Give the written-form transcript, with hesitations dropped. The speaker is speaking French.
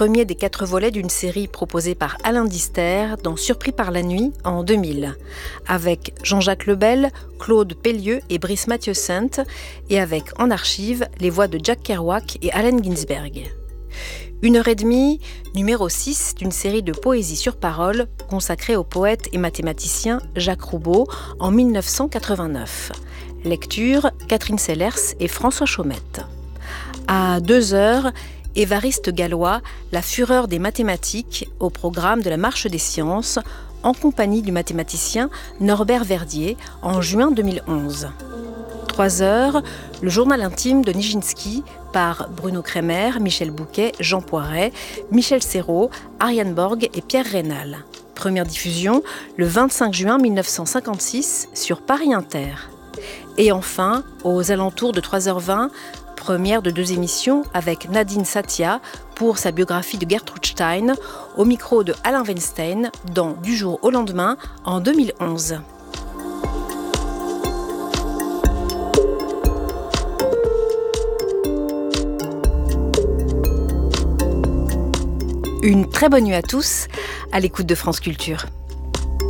premier des 4 volets d'une série proposée par Alain Dister dans Surpris par la nuit en 2000, avec Jean-Jacques Lebel, Claude Pellieu et Brice Mathieu-Sainte, et avec en archive les voix de Jack Kerouac et Allen Ginsberg. 1h30, numéro 6 d'une série de poésie sur parole consacrée au poète et mathématicien Jacques Roubaud en 1989. Lecture Catherine Sellers et François Chaumette. À 2h, Évariste Galois, la fureur des mathématiques au programme de la Marche des sciences en compagnie du mathématicien Norbert Verdier en juin 2011. 3h, le journal intime de Nijinsky par Bruno Kremer, Michel Bouquet, Jean Poiret, Michel Serrault, Ariane Borg et Pierre Rénal. Première diffusion le 25 juin 1956 sur Paris Inter. Et enfin, aux alentours de 3h20, première de 2 émissions avec Nadine Satia pour sa biographie de Gertrude Stein, au micro de Alain Weinstein dans Du jour au lendemain en 2011. Une très bonne nuit à tous, à l'écoute de France Culture.